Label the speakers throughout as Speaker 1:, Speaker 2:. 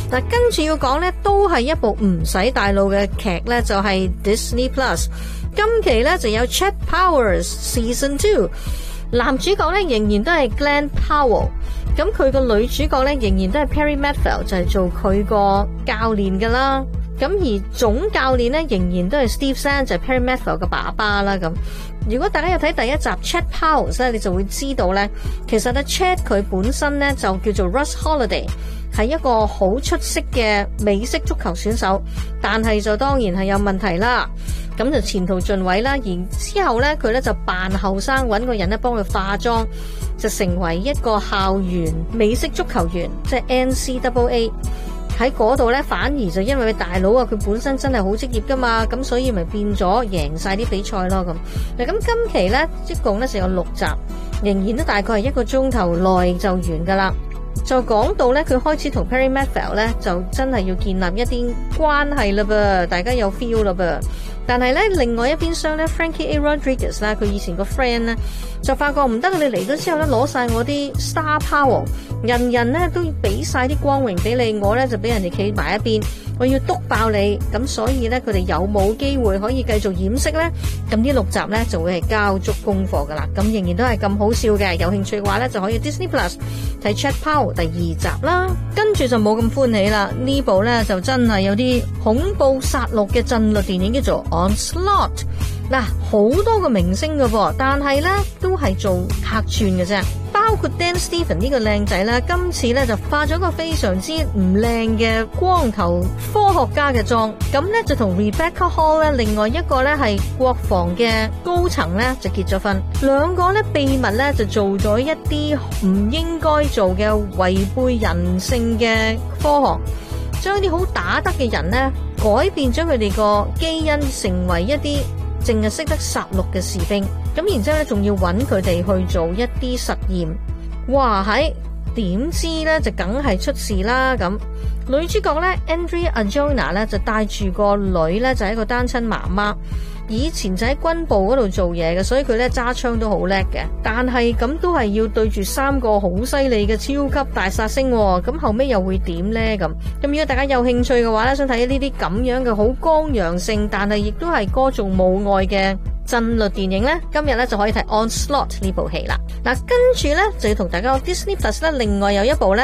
Speaker 1: 嗱，跟住要講呢，都係一部唔使大腦嘅劇呢，就係 Disney Plus。今期呢就有 Chet Powers Season 2， 男主角呢仍然都係 Glenn Powell， 咁佢個女主角呢仍然都係 Perry Maithel， 就係做佢個教練噶啦。咁而總教練呢仍然都係 Steve Zahn， 就係 Perry Maithel 嘅爸爸啦。咁如果大家有睇第一集 Chet Powers 呢，你就會知道呢，其實呢 Chet 佢本身呢就叫做 Russ Holiday， 係一個好出色嘅美式足球選手，但係就當然係有問題啦。咁就前途盡毀啦。然之後呢，佢呢就扮後生，揾個人呢幫佢化妝，就成為一個校園美式足球員，即係 NCAA。喺嗰度呢，反而就因為佢大佬啊，佢本身真係好職業噶嘛，咁所以咪變咗贏晒啲比賽咯。咁今期呢，一共呢就有6集，仍然都大概係1個鐘頭內就完噶啦。就講到呢，佢開始同 Perry Maithel 呢就真係要建立一啲關係啦噃，大家有 feel 啦噃。但係呢，另外一邊廂呢 Frankie A. Rodriguez 啦，佢以前個 friend 呢就發覺唔得，你嚟咗之後呢，攞晒我啲 star power， 人人呢都俾晒啲光榮俾你，我呢就俾人哋企埋一邊，我要督爆你。咁所以呢，佢哋有冇機會可以繼續掩飾呢？咁呢6集呢就會係交足功課噶啦。咁仍然都係咁好笑嘅，有興趣嘅話呢，就可以 Disney Plus 睇 Chet Powell 第2集啦。跟住就冇咁歡喜啦，呢部呢就真係有啲恐怖殺戮嘅震慄電影，叫做 Onslaught。嗱，好多個明星㗎噃，但係呢都係做客串嘅啫，包括 Dan Stevens 呢個靚仔啦，今次呢就化咗個非常之唔靚嘅光頭科學家嘅妝，咁呢就同 Rebecca Hall 呢另外一個呢係國防嘅高層呢就結咗婚，兩個呢秘密呢就做咗一啲唔應該做嘅違背人性嘅科學，將啲好打得嘅人呢改變咗佢哋個基因，成為一啲淨係識得殺戮嘅士兵，咁然之後咧，仲要揾佢哋去做一啲實驗。哇，點知咧就梗係出事啦。咁女主角咧 Andrea Arjona 咧就帶住個女咧就係一個單親媽媽，以前就喺軍部嗰度做嘢嘅，所以佢咧揸槍都好叻嘅。但係咁都係要對住3個好犀利嘅超級大殺星，咁後尾又會點呢？咁如果大家有興趣嘅話咧，想睇呢啲咁樣嘅好剛陽性，但係亦都係歌頌母愛嘅震慄電影呢，今日咧就可以睇 Onslaught 呢部戲啦。嗱，跟住咧就要同大家講 Disney Plus 咧，另外有一部咧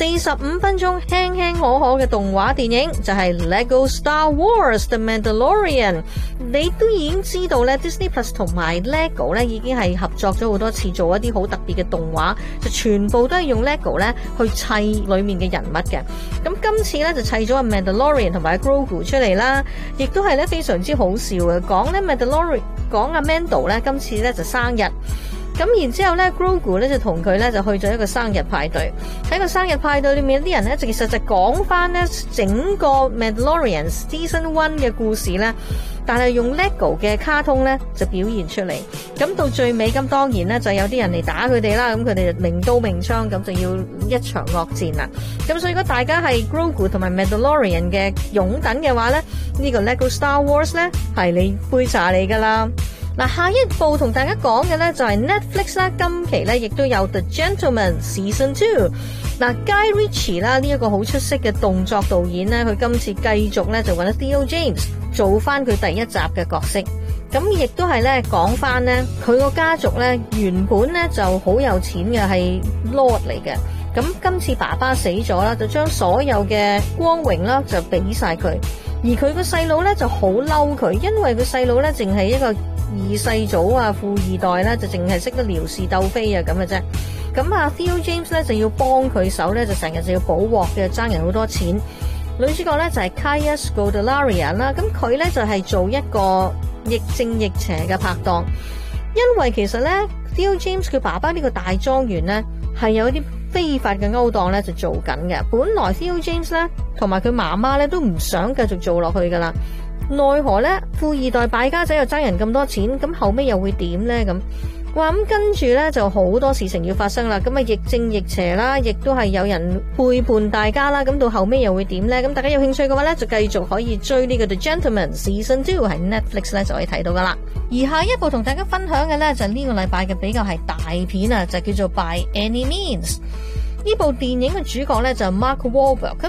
Speaker 1: 45分鐘輕輕可可嘅動畫電影，就係 Lego Star Wars The Mandalorian。你都已經知道咧 Disney Plus 同埋 Lego 咧已經係合作咗好多次，做一啲好特別嘅動畫，就全部都係用 Lego 咧去砌裏面嘅人物嘅。咁今次咧就砌咗阿 Mandalorian 同埋 Grogu 出嚟啦，亦都係咧非常之好笑嘅。講咧 Mandalorian， 講阿 Mando 咧今次咧就生日。咁然之後咧 Grogu 咧就同佢咧就去咗一個生日派對。喺個生日派對裏面啲人咧，其實就講翻咧整個 Mandalorian Season 1嘅故事咧，但係用 Lego 嘅卡通咧就表現出嚟。咁到最尾咁當然咧就有啲人嚟打佢哋啦，咁佢哋就明刀明槍，咁就要一場惡戰啦。咁所以如果大家係 Grogu 同埋 Mandalorian 嘅擁躉嘅話咧，呢個 Lego Star Wars 咧係你杯茶嚟噶啦。嗱，下一部同大家講嘅咧就係 Netflix 啦，今期咧亦都有 The Gentleman Season 2。嗱，Guy Ritchie 啦，呢一個好出色嘅動作導演咧，佢今次繼續咧就揾咗 Theo James 做翻佢第1集嘅角色。咁亦都係咧講翻咧佢個家族咧原本咧就好有錢嘅，係 Lord 嚟嘅。咁今次爸爸死咗啦，就將所有嘅光榮啦就俾晒佢，而佢個細佬咧就好嬲佢，因為佢細佬咧淨係一個二世祖啊，富二代咧就淨係識得撩事鬥非啊咁嘅啫。咁啊 Theo James 咧就要幫佢手咧，就成日就要補鑊嘅，爭人好多錢。女主角咧就係 Kaya Scodelario 啦，咁佢咧就係做一個亦正亦邪嘅拍檔，因為其實咧 Theo James 佢爸爸呢個大莊園咧係有啲非法嘅勾當咧就做緊嘅。本來 Theo James 咧同埋佢媽媽咧都唔想繼續做落去噶啦，奈何咧富二代敗家仔又爭人咁多錢，咁後尾又會點咧咁？哇，咁跟住咧就好多事情要發生啦，咁啊亦正亦邪啦，亦都係有人背叛大家啦，咁到後尾又會點咧？咁大家有興趣嘅話咧，就繼續可以追呢個 The Gentleman Season 2，喺 Netflix 咧就可以睇到噶啦。而下一部同大家分享嘅咧就係呢個禮拜嘅比較係大片啊，就叫做 By Any Means。呢部電影嘅主角咧就係 Mark Wahlberg。